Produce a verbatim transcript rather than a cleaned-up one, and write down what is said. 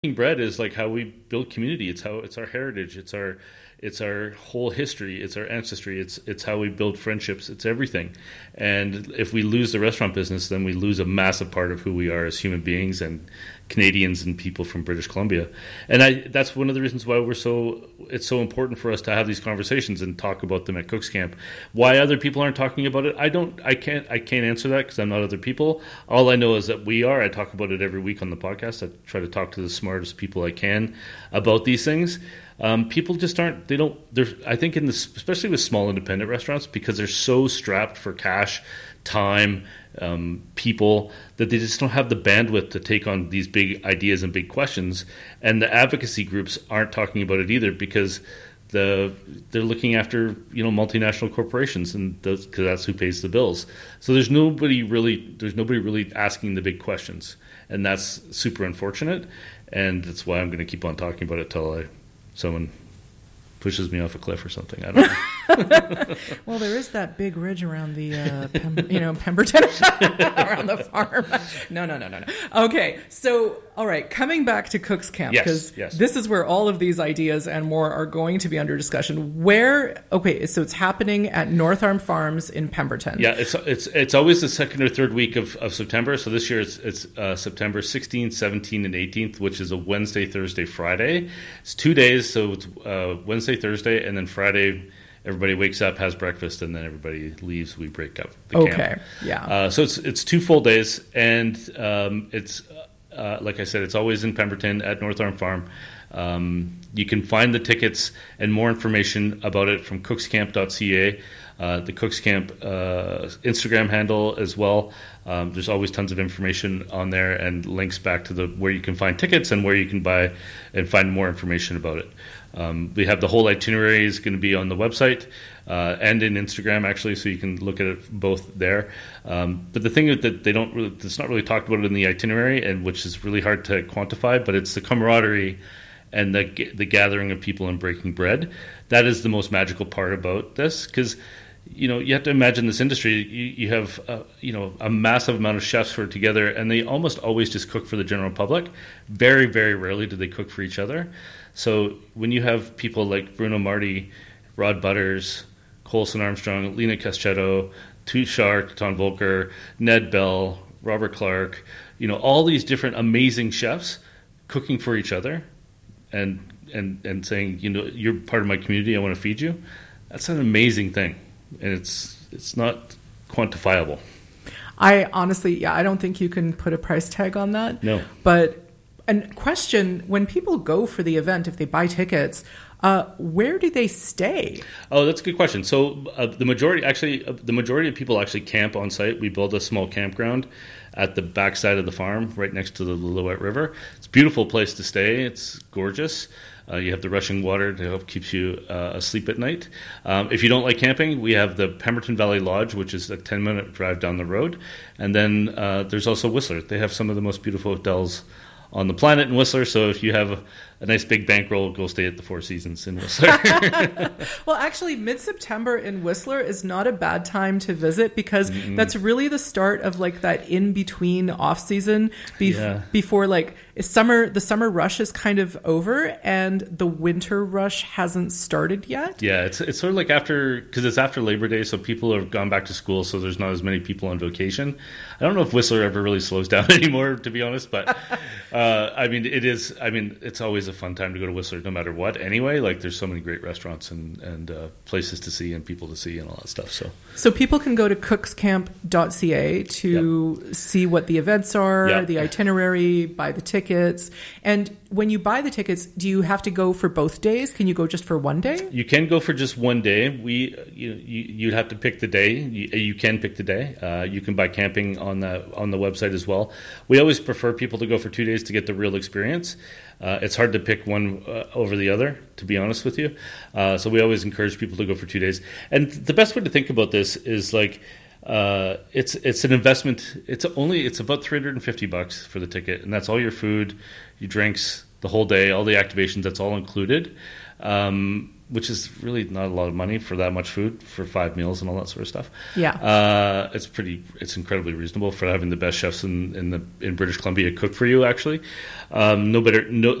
bread is like how we build community. It's how it's our heritage. It's our it's our whole history. It's our ancestry. It's it's how we build friendships. It's everything. And if we lose the restaurant business, then we lose a massive part of who we are as human beings and Canadians and people from British Columbia. And I that's one of the reasons why we're so it's so important for us to have these conversations and talk about them at Cook's Camp. Why other people aren't talking about it, I don't I can't I can't answer that because I'm not other people. All I know is that we are. I talk about it every week on the podcast. I try to talk to the smartest people I can about these things. Um, people just aren't, they don't, they're, I think in this, especially with small independent restaurants, because they're so strapped for cash, time, um, people, that they just don't have the bandwidth to take on these big ideas and big questions. And the advocacy groups aren't talking about it either because the they're looking after, you know, multinational corporations, and because that's who pays the bills. So there's nobody really, there's nobody really asking the big questions. And that's super unfortunate. And that's why I'm going to keep on talking about it till I someone pushes me off a cliff or something. I don't know. Well, there is that big ridge around the, uh, Pem- you know, Pemberton, around the farm. No, no, no, no, no. Okay, so, all right, coming back to Cook's Camp, because yes, yes. this is where all of these ideas and more are going to be under discussion. Where, okay, so it's happening at North Arm Farms in Pemberton. Yeah, it's it's it's always the second or third week of, of September. So this year it's, it's uh, September sixteenth, seventeenth, and eighteenth, which is a Wednesday, Thursday, Friday. It's two days, so it's uh, Wednesday, Thursday, and then Friday everybody wakes up, has breakfast, and then everybody leaves. We break up the okay. camp. Okay, yeah. Uh, so it's it's two full days, and um, it's uh, like I said, it's always in Pemberton at North Arm Farm. Um, you can find the tickets and more information about it from cooks camp dot c a, uh, the Cooks Camp uh, Instagram handle as well. Um, there's always tons of information on there and links back to the where you can find tickets and where you can buy and find more information about it. Um, we have the whole itinerary is going to be on the website uh, and in Instagram, actually, so you can look at it both there. Um, but the thing is that they don't really, it's not really talked about in the itinerary, and which is really hard to quantify, but it's the camaraderie and the the gathering of people and breaking bread. That is the most magical part about this, because you know, you have to imagine this industry. You, you have, uh, you know, a massive amount of chefs who are together, and they almost always just cook for the general public. Very, very rarely do they cook for each other. So when you have people like Bruno Marty, Rod Butters, Colson Armstrong, Lena Caschetto, Toot Shark, Ton Volker, Ned Bell, Robert Clark, you know, all these different amazing chefs cooking for each other and and and saying, you know, you're part of my community, I want to feed you. That's an amazing thing. And it's it's not quantifiable. I honestly, yeah, I don't think you can put a price tag on that. No. But, and question, when people go for the event, if they buy tickets, uh, where do they stay? Oh, that's a good question. So uh, the majority, actually, uh, the majority of people actually camp on site. We build a small campground at the backside of the farm, right next to the Lillooet River. It's a beautiful place to stay. It's gorgeous. Uh, you have the rushing water to help keeps you uh, asleep at night. Um, if you don't like camping, we have the Pemberton Valley Lodge, which is a ten-minute drive down the road. And then uh, there's also Whistler. They have some of the most beautiful hotels on the planet in Whistler. So if you have a, a nice big bankroll, go stay at the Four Seasons in Whistler. Well, actually, mid-September in Whistler is not a bad time to visit, because mm-hmm. that's really the start of like that in-between off-season bef- yeah. before like summer. The summer rush is kind of over and the winter rush hasn't started yet. Yeah, it's it's sort of like after, because it's after Labor Day, so people have gone back to school, so there's not as many people on vacation. I don't know if Whistler ever really slows down anymore, to be honest, but uh, I mean, it is, I mean, it's always a fun time to go to Whistler, no matter what. Anyway, like there's so many great restaurants and and uh, places to see and people to see and all that stuff. So, so people can go to cooks camp dot c a to yep. see what the events are, yep. the itinerary, buy the tickets. And when you buy the tickets, do you have to go for both days? Can you go just for one day? You can go for just one day. We you you you'd have to pick the day. You, you can pick the day. Uh, you can buy camping on the on the website as well. We always prefer people to go for two days to get the real experience. Uh, it's hard to pick one uh, over the other, to be honest with you. Uh, so we always encourage people to go for two days. And the best way to think about this is like uh, it's it's an investment. It's only it's about three hundred fifty bucks for the ticket, and that's all your food, your drinks, the whole day, all the activations. That's all included. Um, which is really not a lot of money for that much food for five meals and all that sort of stuff. Yeah, uh, it's pretty. It's incredibly reasonable for having the best chefs in in the in British Columbia cook for you. Actually, um, no better. No,